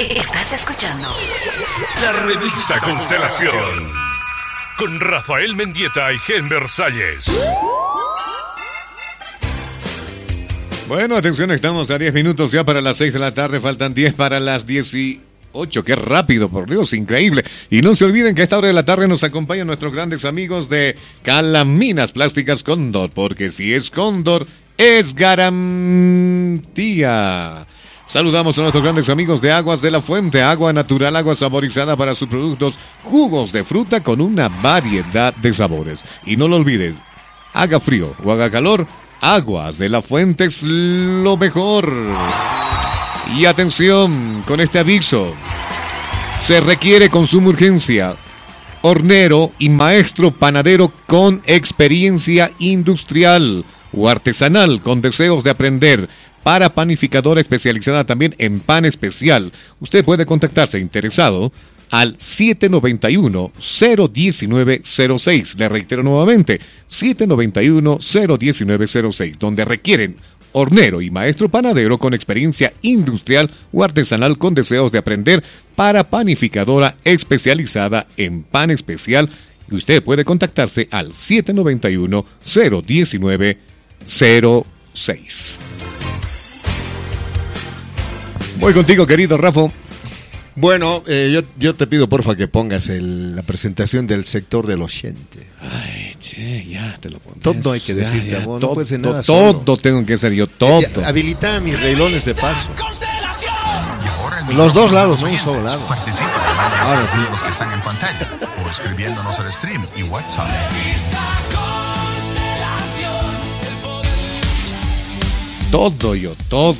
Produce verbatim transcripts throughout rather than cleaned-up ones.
Estás escuchando la revista Constelación con Rafael Mendieta y Gen Versalles. Bueno, atención, estamos a diez minutos ya para las seis de la tarde, faltan diez para las dieciocho. Qué rápido, por Dios, increíble. Y no se olviden que a esta hora de la tarde nos acompañan nuestros grandes amigos de Calaminas Plásticas Cóndor, porque si es Cóndor, es garantía. Saludamos a nuestros grandes amigos de Aguas de la Fuente, agua natural, agua saborizada para sus productos, jugos de fruta con una variedad de sabores. Y no lo olvides, haga frío o haga calor, Aguas de la Fuente es lo mejor. Y atención con este aviso, se requiere con suma urgencia hornero y maestro panadero con experiencia industrial o artesanal con deseos de aprender. Para panificadora especializada también en pan especial. Usted puede contactarse interesado al siete noventa y uno, cero diecinueve, cero seis. Le reitero nuevamente, siete noventa y uno, cero diecinueve, cero seis, donde requieren hornero y maestro panadero con experiencia industrial o artesanal con deseos de aprender para panificadora especializada en pan especial. Y usted puede contactarse al siete noventa y uno, cero diecinueve, cero seis. Voy contigo, querido Rafa. Bueno, eh, yo, yo te pido, porfa, que pongas el, la presentación del sector del oyente. Ay, che, ya te lo pongo. Todo hay que decirte, ya, ya, amor, todo, no puede ser nada todo solo. tengo que ser yo, todo. Eh, habilita mis reglones de paso. Los dos lados, no un solo lado. Participa, ahora sí, los que están en pantalla o escribiéndonos al stream y WhatsApp. Todo yo, todo.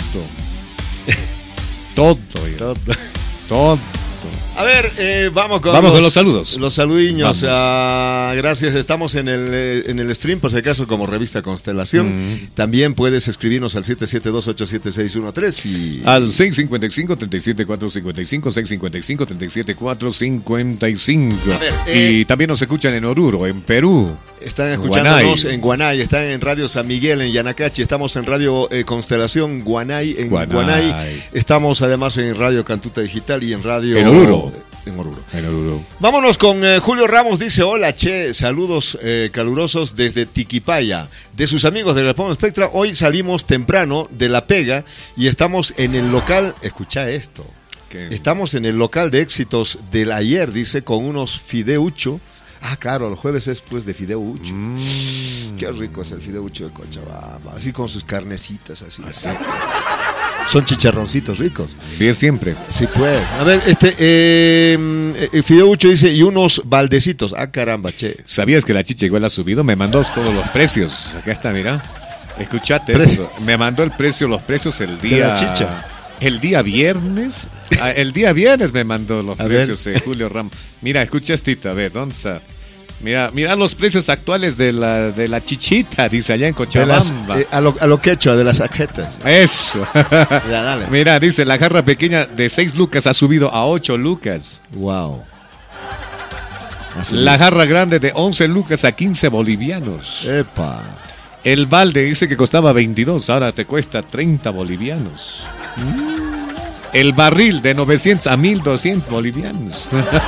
Todo yo. Todo. Todo. A ver, eh, vamos con, vamos los, con los saludos. Los saludiños. Uh, gracias, estamos en el, eh, en el stream, por si acaso, como Revista Constelación. Mm. También puedes escribirnos al siete siete dos, ocho siete seis uno tres y... al seis cinco cinco, tres siete cuatro cinco cinco, seis cinco cinco, tres siete cuatro cinco cinco. A ver, eh, y también nos escuchan en Oruro, en Perú. Están escuchándonos Guanay. en Guanay, están en Radio San Miguel, en Yanacachi, estamos en Radio eh, Constelación Guanay, en Guanay. Guanay. Estamos además en Radio Cantuta Digital y en Radio... En Oruro. En Oruro. En Oruro. Vámonos con eh, Julio Ramos, dice, hola, che, saludos eh, calurosos desde Tiquipaya, de sus amigos de Galpón Spectra. Hoy salimos temprano de La Pega y estamos en el local, escucha esto, ¿qué? Estamos en el local de éxitos del ayer, dice, con unos fideucho. Ah, claro, el jueves es pues de fideucho. Mm. Qué rico es el fideucho de Cochabamba, así con sus carnecitas, así. así. Son chicharroncitos ricos. Bien siempre. Sí, pues. A ver, este, eh, eh, Fideucho dice, y unos baldecitos. Ah, caramba, che. ¿Sabías que la chicha igual ha subido? Me mandó todos los precios. Acá está, mira. Escuchate Precio. eso. Me mandó el precio, los precios el día... De la chicha. El día viernes. El día viernes me mandó los a precios eh, Julio Ramos. Mira, escucha esto, a ver, ¿dónde está? Mira, mira los precios actuales de la de la chichita, dice allá en Cochabamba. Las, eh, a, lo, a lo quechua, de las ajetas. Eso. Ya, dale. Mira, dice, la jarra pequeña de seis lucas ha subido a ocho lucas. Wow. La jarra grande de once lucas a quince bolivianos. Epa. El balde dice que costaba veintidós, ahora te cuesta treinta bolivianos. Mm. El barril de novecientos a mil doscientos bolivianos.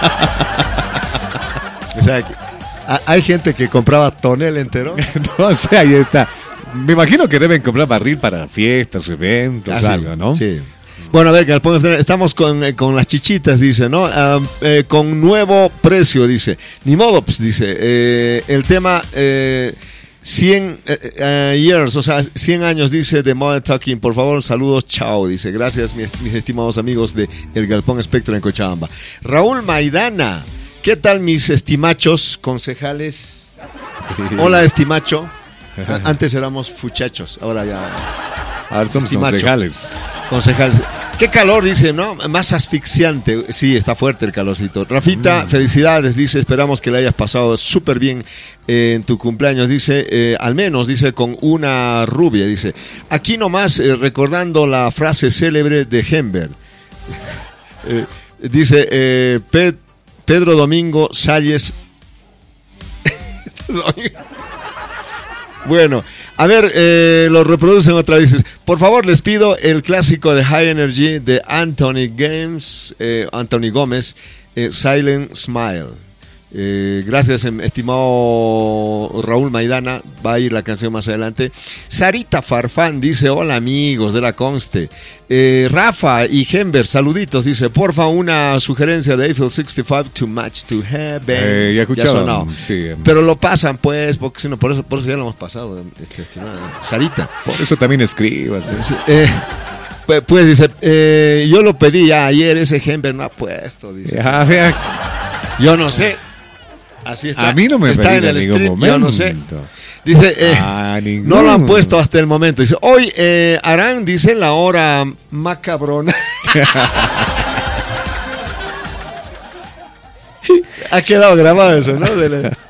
O sea, hay gente que compraba tonel entero. No, o sea, ahí está. Me imagino que deben comprar barril para fiestas, eventos, ah, algo, sí, ¿no? Sí. Bueno, a ver, estamos con, eh, con las chichitas, dice, ¿no? Uh, eh, con nuevo precio, dice. Ni modo, pues, dice. Eh, el tema... Eh, cien uh, years, o sea, cien años, dice de Modern Talking. Por favor, saludos, chao, dice. Gracias, mis, mis estimados amigos de El Galpón Spectra en Cochabamba. Raúl Maidana, ¿qué tal, mis estimachos concejales? Hola, estimacho. Antes éramos fuchachos, ahora ya. Ahora somos estimacho. concejales. Concejales. Qué calor, dice, ¿no? Más asfixiante. Sí, está fuerte el calorcito. Rafita, mm. felicidades, dice. Esperamos que le hayas pasado súper bien eh, en tu cumpleaños, dice. Eh, al menos, dice, con una rubia, dice. Aquí nomás, eh, recordando la frase célebre de Hember. eh, dice, eh, Pe- Pedro Domingo Salles. Bueno, A ver, eh, lo reproducen otra vez. Por favor, les pido el clásico de High Energy de Anthony Games, eh, Anthony Gómez, eh, Silent Smile. Eh, gracias, estimado Raúl Maidana. Va a ir la canción más adelante. Sarita Farfán dice: hola amigos de la Conste. eh, Rafa y Hember, saluditos. Dice: porfa, una sugerencia de Eiffel sesenta y cinco, Too Much to Heaven. Eh, ya escucharon, sonó. sí. Pero lo pasan pues, porque si no, por eso, por eso ya lo hemos pasado, este, estimada Sarita. Por eso también escribas. ¿eh? Sí, eh, pues, pues dice, eh, yo lo pedí ya ayer, ese Hember no ha puesto, dice. Ya, vea. Yo no sé. Así está. A mí no me está pedí en el en ningún stream, momento. yo no sé. Dice, eh, Ah, no lo han puesto hasta el momento. Dice, hoy eh, harán, dice, la hora macabrona. Ha quedado grabado eso, ¿no? De la-